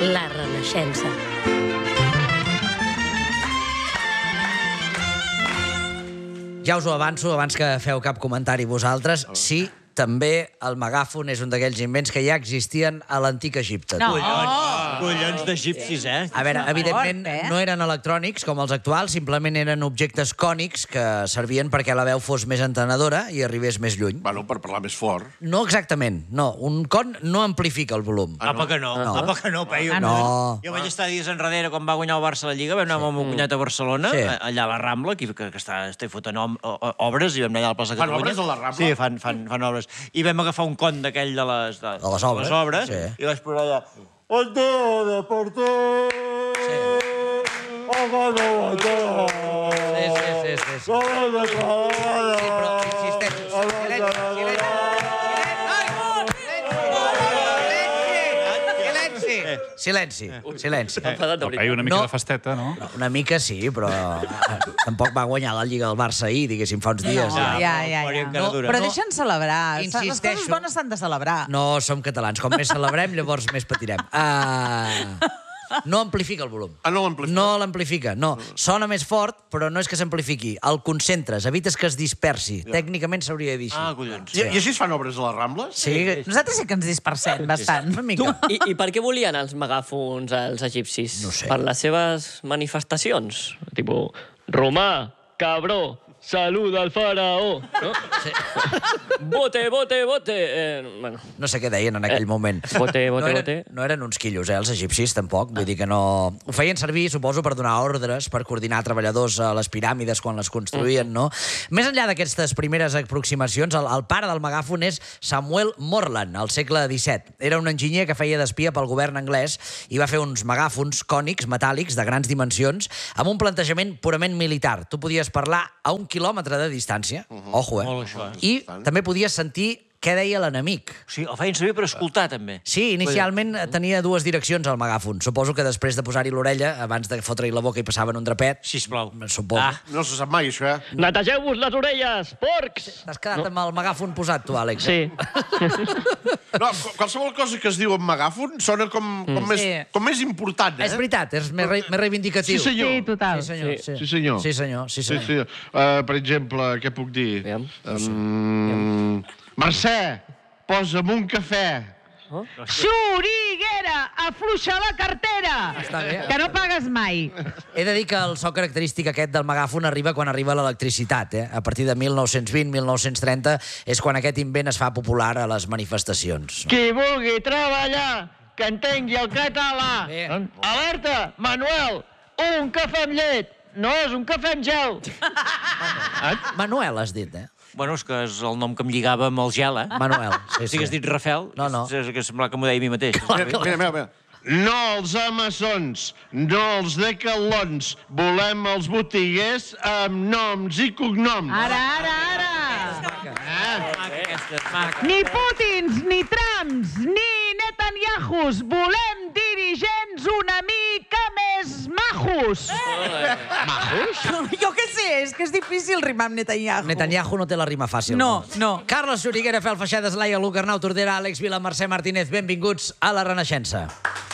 La Renaixença. Ja us ho avanço, abans que feu cap comentari vosaltres, sí, també el megàfon és un d'aquells invents que ja existien a l'antic Egipte. No. Collons d'egipcis, eh? A veure, evidentment, no eren electrònics com els actuals, simplement eren objectes cònics que servien perquè la veu fos més entenedora i arribés més lluny. Bueno, per parlar més fort. No exactament, no. Un con no amplifica el volum. Apa que no, apa que no, Peyu. No. Jo vaig estar dies enrere quan va guanyar el Barça a la Lliga, vam anar amb el meu cunyat a Barcelona, allà a la Rambla, que està fotent obres, i vam anar allà a la plaça Fan Catalunya. obres a la Rambla? Sí, fan obres. I vam agafar un con d'aquell de les obres, i vaig posar allà... El teu deporter... Sí. Però insisteixo, silenci. Una mica de festeta, no? Una mica sí, però tampoc va guanyar la Lliga del Barça ahir, diguéssim, fa uns dies. Però deixa'ns celebrar. Les Insisteixo. coses bones s'han de celebrar. No som catalans. Com més celebrem, llavors més patirem. No amplifica el volum. No l'amplifica? No l'amplifica, no. Sona més fort, però no és que s'amplifiqui. El concentres, evites que es dispersi. Tècnicament s'hauria de dir així. Collons. I així es fan obres a les Rambles? Sí. Nosaltres sí que ens dispersem bastant. Una mica. I per què volien els megàfons els egipcis? No sé. Per les seves manifestacions. Tipo, Romà, cabró, saluda al faraó. No? Sí. Bote. Bueno. No sé què deien en aquell moment. Bote. No eren uns quillos, els egipcis, tampoc. Vull dir que no... Ho feien servir, suposo, per donar ordres, per coordinar treballadors a les piràmides quan les construïen, no? Més enllà d'aquestes primeres aproximacions, el pare del megàfon és Samuel Morland, al segle XVII. Era un enginyer que feia d'espia pel govern anglès i va fer uns megàfons cònics, metàl·lics, de grans dimensions, amb un plantejament purament militar. Tu podies parlar a 1 quilòmetre de distància. Ojo, Molt això, I també podies sentir què deia l'enemic. Sí, el feien servir per escoltar, també. Sí, inicialment tenia dues direccions al megàfon. Suposo que després de posar-hi l'orella, abans de fotre-hi la boca i passaven un drapet... Sisplau. Suposo. No se sap mai, això, eh? Netegeu-vos les orelles, porcs! T'has quedat amb el megàfon posat, tu, Àlex? Sí. No, qualsevol cosa que es diu amb megàfon sona com més important, eh? És veritat, és més reivindicatiu. Sí, senyor. Sí, total. Sí, senyor. Per exemple, què puc dir? Mercè, posa'm un cafè. Xuriguera, afluixa la cartera! Està bé. Que no pagues mai. He de dir que el so característic aquest del megàfon arriba quan arriba l'electricitat. A partir de 1920-1930 és quan aquest invent es fa popular a les manifestacions. Qui vulgui treballar, que entengui el català. Alerta, Manuel, un cafè amb llet. No és un cafè amb gel. Manuel, has dit, eh? Bueno, és que és el nom que em lligava amb el gel, eh? Manuel. Si hagués dit Rafel, és que semblava que m'ho deia a mi mateix. Mira. No els amassons, no els decalons. Volem els botiguers amb noms i cognoms. Ara! Ni Putins, ni Trumps, ni Netanyahus. Volem dirigents una mica més majos. Majos? Jo què sé, és que és difícil rimar amb Netanyahu. Netanyahu no té la rima fàcil. No. Carles Xuriguera, Fel Feixedes, Laia Lucarnau, Tordera, Àlex Vila, Mercè Martínez, benvinguts a La Renaixença.